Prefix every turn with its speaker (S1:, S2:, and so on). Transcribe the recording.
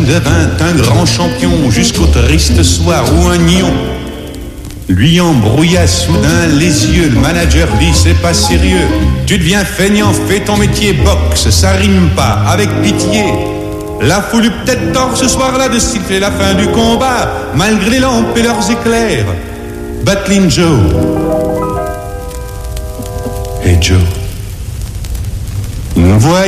S1: devint un grand champion jusqu'au triste soir où un nion lui embrouilla soudain les yeux. Le manager dit c'est pas sérieux, tu deviens feignant, fais ton métier, boxe, ça rime pas avec pitié. La foule eut peut-être tort ce soir-là de siffler la fin du combat, malgré les lampes et leurs éclairs. Battling Joe. Hey Joe, voyez